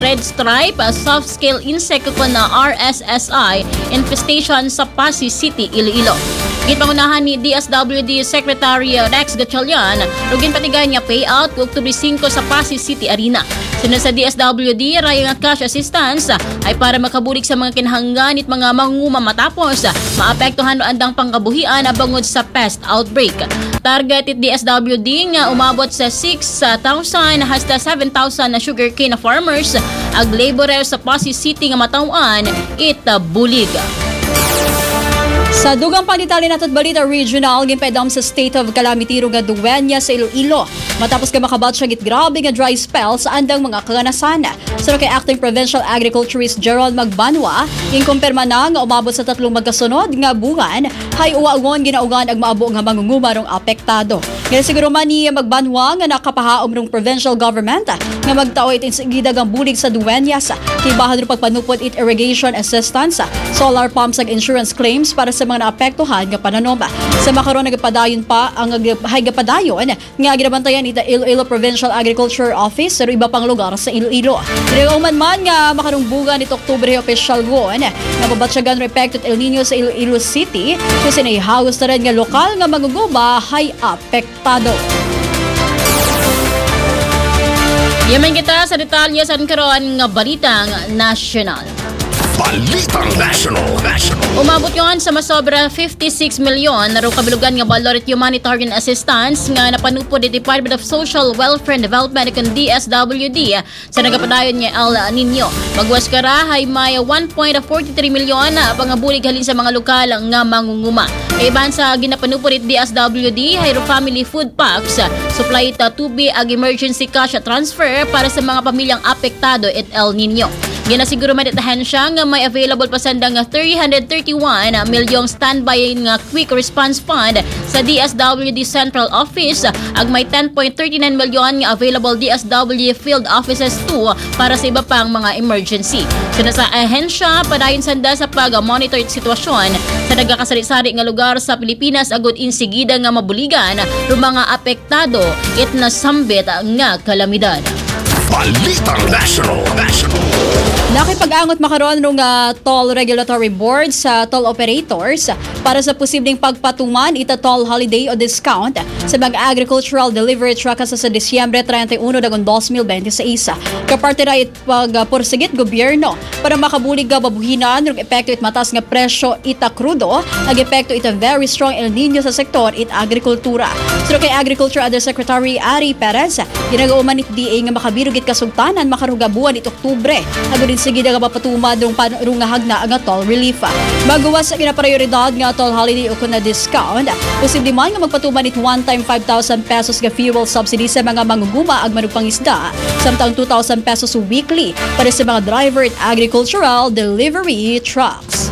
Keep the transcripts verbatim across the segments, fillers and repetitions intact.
red stripe, soft-scale insect o na R S S I infestation sa Pasig City, Iloilo. Gipangunahan ni D S W D Secretary Rex Gatchalian, rugin patigan niya payout kung Oktubre singko sa Pasig City Arena. Sunod sa D S W D, rayang cash assistance ay para makabulig sa mga kinahanglan at mga mangunguma matapos maapektuhan o andang pangkabuhian abangod sa pest outbreak. Target it D S W D nga umabot sa six thousand hasta seven thousand na sugarcane farmers ag laborer sa Pasig City nga matawan it bulig. Sa dugang panitali natot balita regional, ginpedam sa state of calamity nga duwenya sa Iloilo. Matapos ka makabat siya git grabe nga dry spell sa andang mga kaganasan. Sa kay acting provincial agriculturist Gerald Magbanwa, inkumpirma na nga umabot sa tatlong magkasunod nga bungan, hay uwagon ginaugan ag maabo nga mangunguma rong apektado. Kaya siguro man ni Magbanwa nga nakapahaom rong provincial government nga magtao itin sa gidag ang bulig sa duwenyas. Kibahan rin pagpanupot it irrigation assistance, solar pumps ag insurance claims para sa mga naapektuhan nga pananom. Sa makaroon nagapadayon pa ang higapadayon nga ginabantayan ita Iloilo Provincial Agriculture Office sa iba pang lugar sa Iloilo. Dinauman man nga makarong bugan nito Oktubre official gon nga babatsyagan repektot El Nino sa Iloilo City kasi naihagos na rin nga lokal nga manguguba hay apektado. Yaman kita sa detalye sa karon nga balitang national. Balitang National. National. Umabot yon sa masobra fifty-six milyon na ro kabilugan nga balor at humanitarian assistance nga napanupod ni Department of Social Welfare and Development kan D S W D sa nagapadayon nga El Nino. Magwas kara hay may one point four three milyon na pangabulig halin sa mga lokal nga mangunguma. Kaiban sa ginapanupod ni D S W D hay ro family food packs, supply ta tubig ag emergency cash transfer para sa mga pamilyang apektado at El Nino. Ginasiguro man itahan siya nga may available pasanda nga three hundred thirty-one milyong standby nga quick response fund sa D S W D Central Office ag may ten point three nine milyon nga available D S W Field Offices two para sa iba pang mga emergency. Sina sa ahensya padayon sanda sa pag-monitor sitwasyon sa nagakasari-sari nga lugar sa Pilipinas agud insigida nga mabuligan ro mga apektado it nasambit nga kalamidad. Balitang National. National. Nakipag-angot makaroon ng uh, toll regulatory board sa toll operators para sa posibleng pagpatuman ita toll holiday o discount sa mga agricultural delivery truck sa Disyembre thirty-one dagon twenty twenty-six. Kaparte ra it pagpursigit gobyerno para makabulig ga babuhinan ng epekto it matas nga presyo ita krudo ag epekto ita very strong El Nino sa sektor it agrikultura. So kay Agriculture Undersecretary Ari Perez, ginagauman it D A nga makabirog it kasugtanan makarugabuan it Oktubre. Agudin sige nga mapatumad rung panrungahag na nga toll relief. Magawas sa ginaprioridad nga toll holiday o kuna discount, posible man nga magpatuman it one-time five thousand pesos nga fuel subsidy sa mga mangunguma ag manupangisda, samtang two thousand pesos weekly para sa mga driver at agricultural delivery trucks.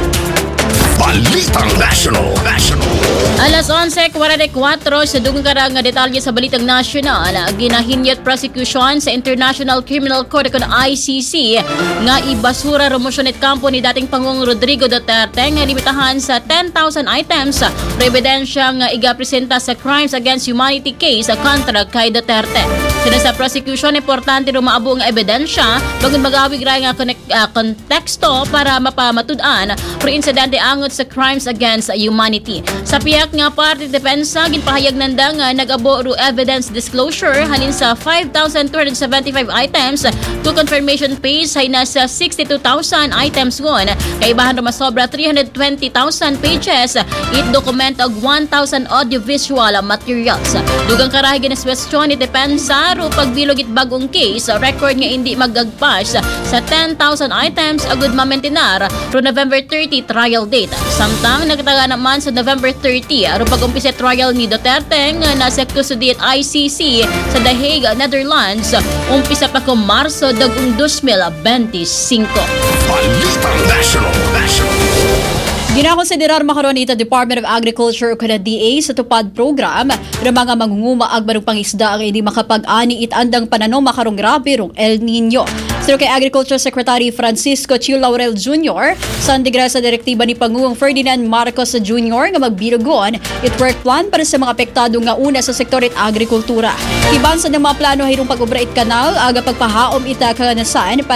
Balitang National. National. Alas eleven forty-four sa dugang karang nga detalye sa Balitang National, ginahinyot prosecution sa International Criminal Court kon I C C nga ibasura remotion at kampo ni dating Pangulong Rodrigo Duterte nga limitahan sa ten thousand items sa ebidensya nga igapresenta sa Crimes Against Humanity case kontra kay Duterte. Sina sa prosecution, importante ro maabo nga ebidensya bagon magawig ra nga uh, konteksto para mapamatud-an pro insidente angot sa Crimes Against Humanity. Sa piyak nga parte depensa ginpahayag nanda nga nag-abo ro evidence disclosure halin sa five thousand two hundred seventy-five items to confirmation page hay nasa sixty-two thousand items ngon kay bahan ro masobra three hundred twenty thousand pages it document og one thousand audiovisual materials. Dugang karahi ginaswestyon ni depensa ro pagbilog it bagong case record nga hindi magagpas sa ten thousand items agud mamentenar ro November thirty trial date. Samtang nagtaga naman sa November thirty aron pag-umpisa trial ni Duterte nga nasa custody at I C C sa The Hague, Netherlands, umpisa pa ko Marso dagong twenty twenty-five. Balitang National. National. Ginakonsiderar makaroon ito Department of Agriculture o kada D A sa tupad program ng mga mangunguma ag manong pangisda ang hindi makapag-ani it andang pananom makarong grabe rong El Nino. Sino kay Agriculture Secretary Francisco Chiu Laurel Junior sa andigra sa direktiba ni Pangulong Ferdinand Marcos Junior nga magbirugon it work plan para sa mga apektado nga una sa sektor it agrikultura. Kiban sa mga plano hirong pag-ubra it kanal aga pagpahaom ita kaganasan